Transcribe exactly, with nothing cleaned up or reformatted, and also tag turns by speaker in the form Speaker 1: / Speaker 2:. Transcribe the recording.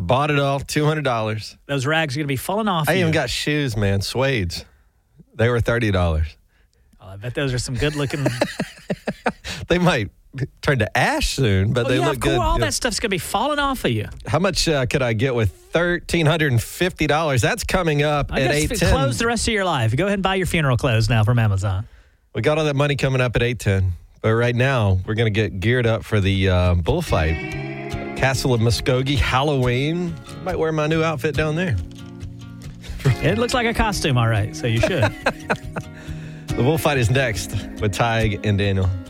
Speaker 1: Bought it all, two hundred dollars.
Speaker 2: Those rags are going to be falling off.
Speaker 1: I
Speaker 2: you.
Speaker 1: even got shoes, man, suedes. They were thirty dollars.
Speaker 2: Oh, I bet those are some good looking.
Speaker 1: They might turn to ash soon, but
Speaker 2: oh,
Speaker 1: they
Speaker 2: yeah,
Speaker 1: look
Speaker 2: of course,
Speaker 1: good.
Speaker 2: all
Speaker 1: Yeah.
Speaker 2: that stuff's going to be falling off of you.
Speaker 1: How much uh, could I get with one thousand three hundred fifty dollars? That's coming up
Speaker 2: I
Speaker 1: at
Speaker 2: guess
Speaker 1: eight
Speaker 2: f-
Speaker 1: ten.
Speaker 2: clothes the rest of your life. Go ahead and buy your funeral clothes now from Amazon.
Speaker 1: We got all that money coming up at eight ten. But right now, we're going to get geared up for the uh, bullfight. Castle of Muskogee, Halloween. Might wear my new outfit down there.
Speaker 2: It looks like a costume, all right, so you should.
Speaker 1: The bullfight is next with Tig and Daniel.